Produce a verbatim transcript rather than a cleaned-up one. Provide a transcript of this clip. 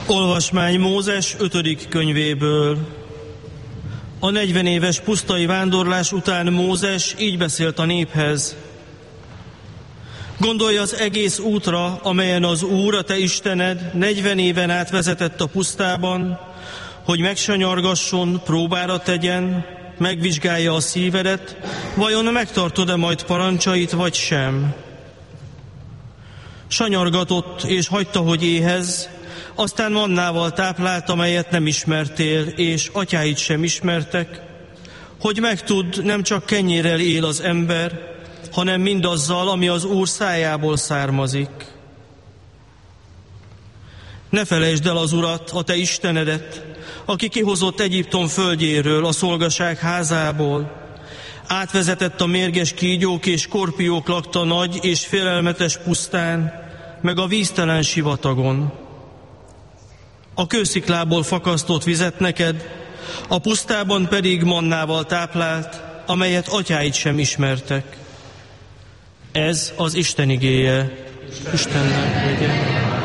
Olvasmány Mózes ötödik könyvéből. A negyven éves pusztai vándorlás után Mózes így beszélt a néphez. Gondolj az egész útra, amelyen az Úr, a te Istened, negyven éven át vezetett a pusztában, hogy megsanyargasson, próbára tegyen, megvizsgálja a szívedet, vajon megtartod-e majd parancsait, vagy sem. Sanyargatott, és hagyta, hogy éhez, aztán mannával táplált, amelyet nem ismertél, és atyáid sem ismertek, hogy megtudd, nem csak kenyérrel él az ember, hanem mindazzal, ami az Úr szájából származik. Ne felejtsd el az Urat, a te Istenedet, aki kihozott Egyiptom földjéről, a szolgaság házából, átvezetett a mérges kígyók és skorpiók lakta nagy és félelmetes pusztán, meg a víztelen sivatagon. A kősziklából fakasztott vizet neked, a pusztában pedig mannával táplált, amelyet atyáid sem ismertek. Ez az Isten igéje. Istennek legyen.